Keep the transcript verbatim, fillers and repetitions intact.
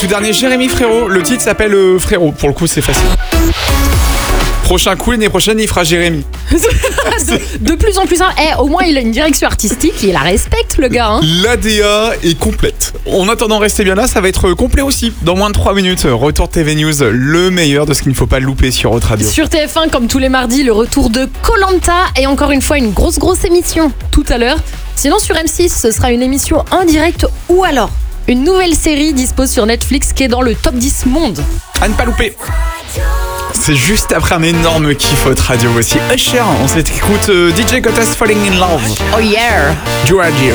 tout dernier, Jérémy Frérot. Le titre s'appelle euh, Frérot. Pour le coup, c'est facile. Prochain coup, l'année prochaine, il fera Jérémy. de, de plus en plus simple. Eh, au moins, il a une direction artistique, il la respecte, le gars. Hein. L'A D A est complète. En attendant, restez bien là, ça va être complet aussi. Dans moins de trois minutes, retour T V News, le meilleur de ce qu'il ne faut pas louper sur Haute Radio. Sur T F un, comme tous les mardis, le retour de Koh-Lanta et encore une fois, une grosse, grosse émission tout à l'heure. Sinon, sur M six, ce sera une émission en direct ou alors une nouvelle série dispo sur Netflix qui est dans le top dix monde. À ne pas louper. C'est juste après un énorme kiff Haute Radio aussi. Usher, on s'écoute euh, D J Got Us Falling in Love. Oh yeah. Du radio.